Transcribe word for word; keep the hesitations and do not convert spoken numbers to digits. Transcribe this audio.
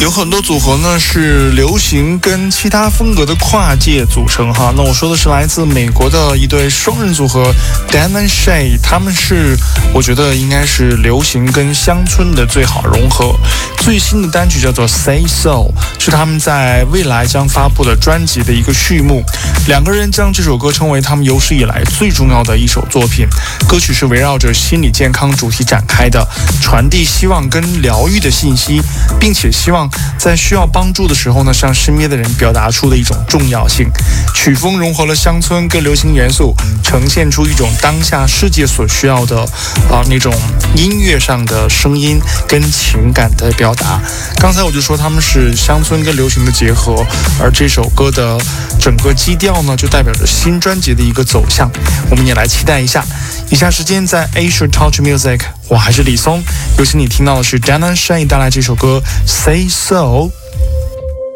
有很多组合呢是流行跟其他风格的跨界组成哈。那我说的是来自美国的一对双人组合 Dan and Shay， 他们是我觉得应该是流行跟乡村的最好融合。最新的单曲叫做 Say So， 是他们在未来将发布的专辑的一个序幕。两个人将这首歌称为他们有史以来最重要的一首作品。歌曲是围绕着心理健康主题展开的，传递希望跟疗愈的信息，并且希望在需要帮助的时候呢，向身边的人表达出的一种重要性。曲风融合了乡村跟流行元素，呈现出一种当下世界所需要的啊、呃、那种音乐上的声音跟情感的表达。刚才我就说他们是乡村跟流行的结合，而这首歌的整个基调呢，就代表着新专辑的一个走向。我们也来期待一下。以下时间在 Asia Touch Music， 我还是李松，有请你听到的是 Dan and Shay 带来这首歌 Say So。